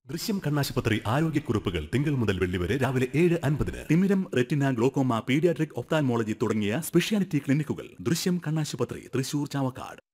ദൃശ്യം കണ്ണാശുപത്രി ആരോഗ്യക്കുറിപ്പുകൾ തിങ്കൾ മുതൽ വെള്ളി വരെ രാവിലെ 7:50. തിമിരം, റെറ്റിന, ഗ്ലോക്കോമ, പീഡിയാട്രിക്, ഒഫ്താൽമോളജി തുടങ്ങിയ സ്പെഷ്യാലിറ്റി ക്ലിനിക്കുകൾ ദൃശ്യം കണ്ണാശുപത്രി, തൃശൂർ, ചാവക്കാട്.